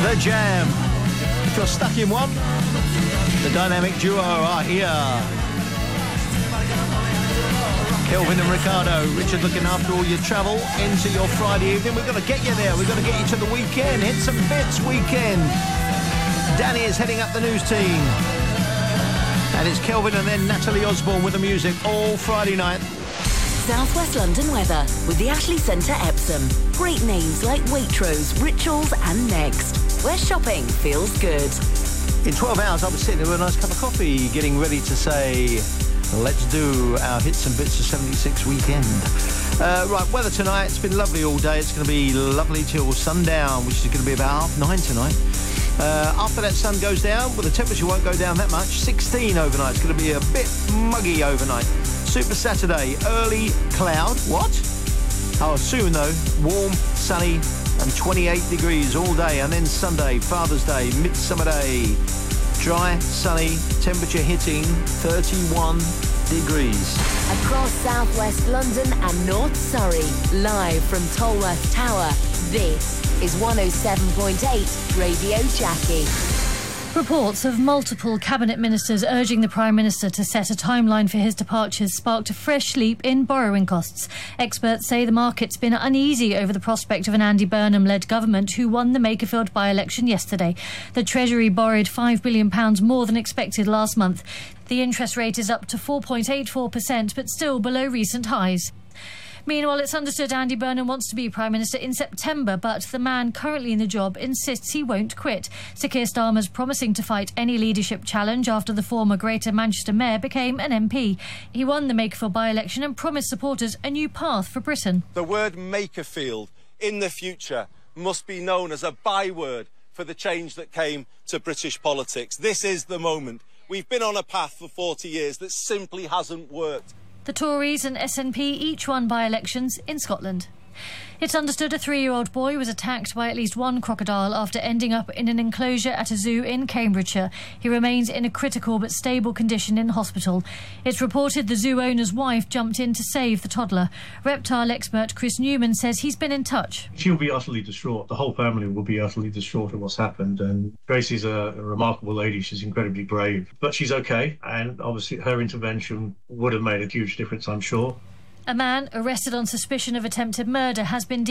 The Jam. If you're stuck in one, the dynamic duo are here. Kelvin and Ricardo. Richard looking after all your travel into your Friday evening. We've got to get you there. We've got to get you to the weekend. Hit some bits weekend. Danny is heading up the news team. And it's Kelvin and then Natalie Osborne with the music all Friday night. South West London weather with the Ashley Centre Epsom. Great names like Waitrose, Rituals and Next, where shopping feels good. In 12 hours, I was sitting there with a nice cup of coffee, getting ready to say, let's do our Hits and Bits of 76 weekend. Right, weather tonight, it's been lovely all day. It's going to be lovely till sundown, which is going to be about 9:30 tonight. After that sun goes down, well, the temperature won't go down that much. 16 overnight. It's going to be a bit muggy overnight. Super Saturday, early cloud. What? Oh, soon though, warm, sunny, and 28 degrees all day. And then Sunday, Father's Day, Midsummer Day, dry, sunny, temperature hitting 31 degrees. Across southwest London and North Surrey, live from Tolworth Tower, this is 107.8 Radio Jackie. Reports of multiple cabinet ministers urging the Prime Minister to set a timeline for his departures sparked a fresh leap in borrowing costs. Experts say the market's been uneasy over the prospect of an Andy Burnham-led government who won the Makerfield by-election yesterday. The Treasury borrowed £5 billion more than expected last month. The interest rate is up to 4.84%, but still below recent highs. Meanwhile, it's understood Andy Burnham wants to be Prime Minister in September, but the man currently in the job insists he won't quit. Sir Keir Starmer's promising to fight any leadership challenge after the former Greater Manchester Mayor became an MP. He won the Makerfield by-election and promised supporters a new path for Britain. The word Makerfield in the future must be known as a byword for the change that came to British politics. This is the moment. We've been on a path for 40 years that simply hasn't worked. The Tories and SNP each won by-elections in Scotland. It's understood a 3-year-old boy was attacked by at least one crocodile after ending up in an enclosure at a zoo in Cambridgeshire. He remains in a critical but stable condition in hospital. It's reported the zoo owner's wife jumped in to save the toddler. Reptile expert Chris Newman says he's been in touch. She'll be utterly distraught. The whole family will be utterly distraught at what's happened. And Gracie's a remarkable lady. She's incredibly brave. But she's okay. And obviously her intervention would have made a huge difference, I'm sure. A man arrested on suspicion of attempted murder has been